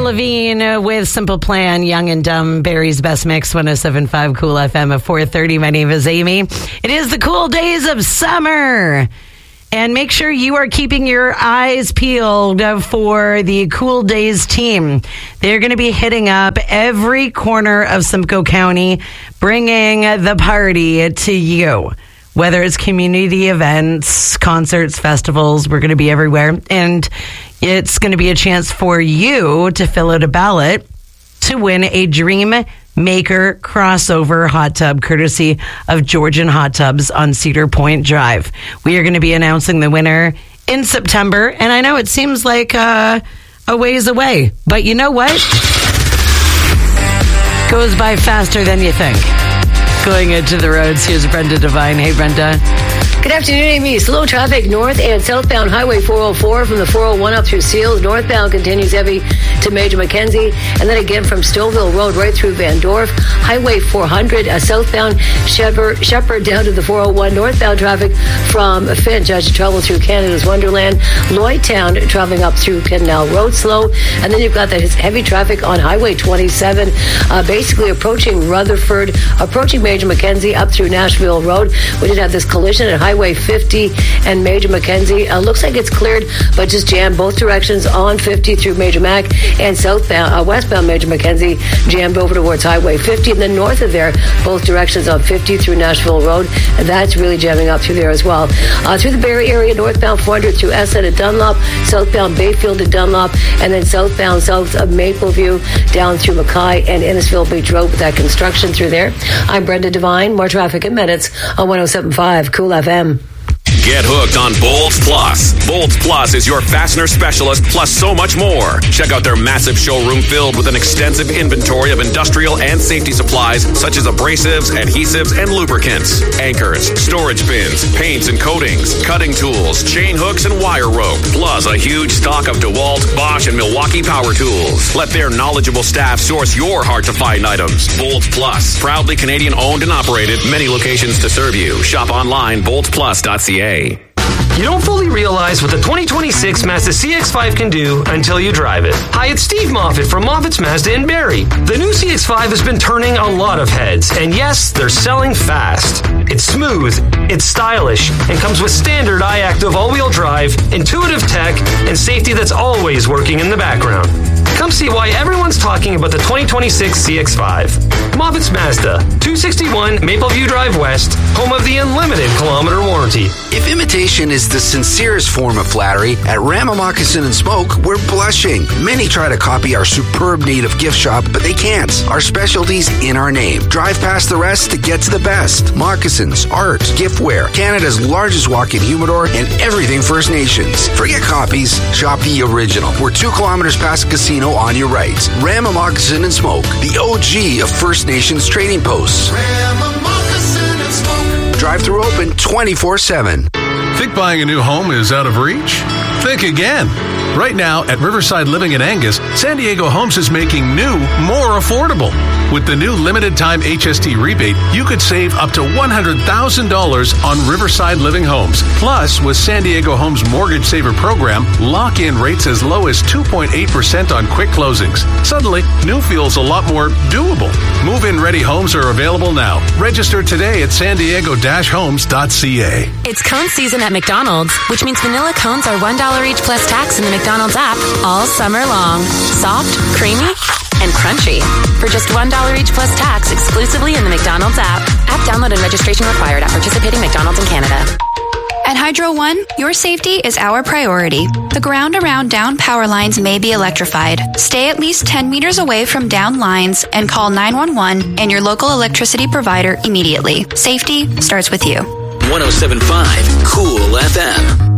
Levine with Simple Plan, Young and Dumb, Barry's Best Mix, 107.5 Cool FM at 4:30. My name is Amy. It is the cool days of summer. And make sure you are keeping your eyes peeled for the Cool Days team. They're going to be hitting up every corner of Simcoe County, bringing the party to you. Whether it's community events, concerts, festivals, we're going to be everywhere. And it's going to be a chance for you to fill out a ballot to win a Dream Maker crossover hot tub courtesy of Georgian Hot Tubs on Cedar Point Drive. We are going to be announcing the winner in September. And I know it seems like a ways away, but you know what? Goes by faster than you think. Going into the roads, here's Brenda Devine. Hey, Brenda. Good afternoon, Amy. Slow traffic north and southbound Highway 404 from the 401 up through Seals. Northbound continues heavy to Major Mackenzie. And then again from Stouffville Road right through Van Dorf. Highway 400 southbound Shepherd down to the 401. Northbound traffic from Finch as you travel through Canada's Wonderland. Lloydtown traveling up through Canal Road slow. And then you've got that heavy traffic on Highway 27 basically approaching Rutherford, approaching Major Mackenzie up through Nashville Road. We did have this collision at Highway 50 and Major Mackenzie. Looks like it's cleared, but just jammed both directions on 50 through Major Mac and southbound, westbound Major Mackenzie jammed over towards Highway 50. And then north of there, both directions on 50 through Nashville Road. And that's really jamming up through there as well. Through the Barrie area, northbound 400 through Esset at Dunlop, southbound Bayfield at Dunlop, and then southbound south of Mapleview down through Mackay and Innisfil Beach Road with that construction through there. I'm Brenda Devine. More traffic in minutes on 107.5 Cool FM. Get hooked on Bolts Plus. Bolts Plus is your fastener specialist, plus so much more. Check out their massive showroom filled with an extensive inventory of industrial and safety supplies, such as abrasives, adhesives, and lubricants, anchors, storage bins, paints and coatings, cutting tools, chain hooks, and wire rope, plus a huge stock of DeWalt, Bosch, and Milwaukee power tools. Let their knowledgeable staff source your hard-to-find items. Bolts Plus, proudly Canadian-owned and operated, many locations to serve you. Shop online, boltsplus.ca. You don't fully realize what the 2026 Mazda CX-5 can do until you drive it. Hi, it's Steve Moffitt from Moffitt's Mazda in Barrie. The new CX-5 has been turning a lot of heads, and yes, they're selling fast. It's smooth, it's stylish, and comes with standard iActive all-wheel drive, intuitive tech, and safety that's always working in the background. Come see why everyone's talking about the 2026 CX-5. Moffitt's Mazda, 261 Mapleview Drive West, home of the unlimited kilometer warranty. If imitation is the sincerest form of flattery, at Rama Moccasin and Smoke, we're blushing. Many try to copy our superb native gift shop, but they can't. Our specialty's in our name. Drive past the rest to get to the best. Moccasins, art, giftware, Canada's largest walk-in humidor, and everything First Nations. Forget copies, shop the original. We're 2 kilometers past the casino on your right. Rama Moccasin and Smoke, the OG of First Nations trading posts. Rama Moccasin and Smoke. Drive-through open 24/7. Think buying a new home is out of reach? Think again. Right now, at Riverside Living in Angus, San Diego Homes is making new more affordable. With the new limited-time HST rebate, you could save up to $100,000 on Riverside Living Homes. Plus, with San Diego Homes Mortgage Saver Program, lock-in rates as low as 2.8% on quick closings. Suddenly, new feels a lot more doable. Move-in ready homes are available now. Register today at sandiego-homes.ca. It's cone season at McDonald's, which means vanilla cones are $1 each plus tax in the McDonald's app all summer long. Soft, creamy, and crunchy. For just $1 each plus tax exclusively in the McDonald's app. App download and registration required at participating McDonald's in Canada. At Hydro One, your safety is our priority. The ground around down power lines may be electrified. Stay at least 10 meters away from down lines and call 911 and your local electricity provider immediately. Safety starts with you. 107.5 Cool FM.